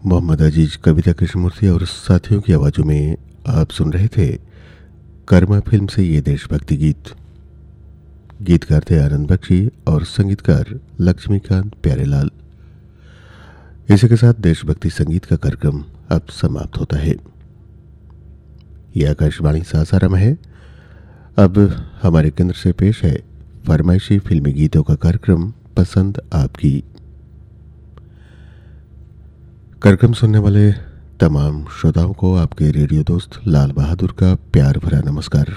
मोहम्मद अजीज कविता कृष्णमूर्ति और साथियों की आवाज़ों में आप सुन रहे थे कर्मा फिल्म से ये देशभक्ति गीत। गीतकार थे आनंद बख्शी और संगीतकार लक्ष्मीकांत प्यारेलाल। इसी के साथ देशभक्ति संगीत का कार्यक्रम अब समाप्त होता है। यह आकाशवाणी सासाराम है। अब हमारे केंद्र से पेश है फरमाइशी फिल्मी गीतों का कार्यक्रम पसंद आपकी। कार्यक्रम सुनने वाले तमाम श्रोताओं को आपके रेडियो दोस्त लाल बहादुर का प्यार भरा नमस्कार।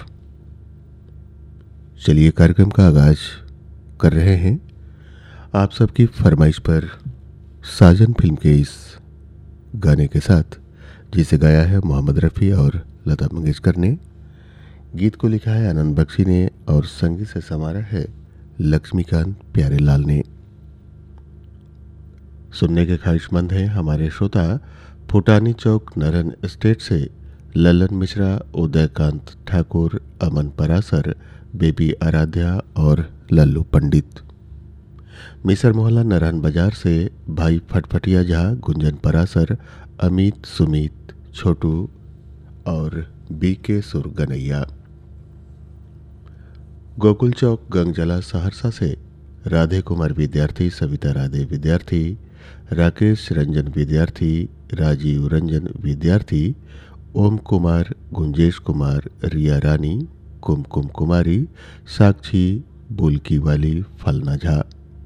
चलिए कार्यक्रम का आगाज कर रहे हैं आप सबकी फरमाइश पर साजन फिल्म के इस गाने के साथ, जिसे गाया है मोहम्मद रफ़ी और लता मंगेशकर ने। गीत को लिखा है आनंद बख्शी ने और संगीत से संवारा है लक्ष्मीकांत प्यारेलाल ने। सुनने के ख्वाहिशमंद हैं हमारे श्रोता फुटानी चौक नरन स्टेट से ललन मिश्रा, उदयकांत ठाकुर, अमन परासर, बेबी आराध्या और लल्लू पंडित। मिसर मोहल्ला नरहन बाजार से भाई फटफटिया झा, गुंजन परासर, अमित, सुमित, छोटू और बीके सुरगनैया। गोकुल चौक गंगजला सहरसा से राधे कुमार विद्यार्थी, सविता राधे विद्यार्थी, राकेश रंजन विद्यार्थी, राजीव रंजन विद्यार्थी, ओम कुमार, गुंजेश कुमार, रिया रानी, कुमकुम कुमारी, साक्षी, बुलकी वाली, फलना झा।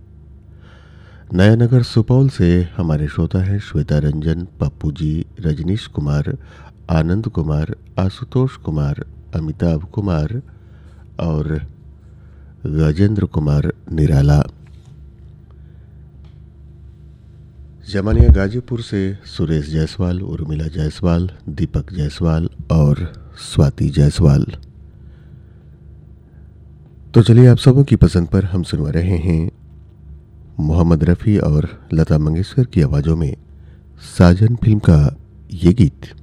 नयानगर सुपौल से हमारे श्रोता हैं श्वेता रंजन, पप्पू जी, रजनीश कुमार, आनंद कुमार, आशुतोष कुमार, अमिताभ कुमार और गजेंद्र कुमार निराला। जमानिया गाजीपुर से सुरेश जायसवाल, उर्मिला जायसवाल, दीपक जायसवाल और स्वाति जायसवाल। तो चलिए आप सबों की पसंद पर हम सुनवा रहे हैं मोहम्मद रफ़ी और लता मंगेशकर की आवाज़ों में साजन फिल्म का ये गीत।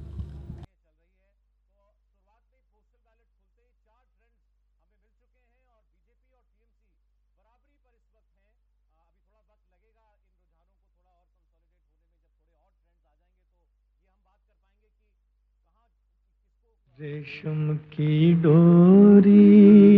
रेशम की डोरी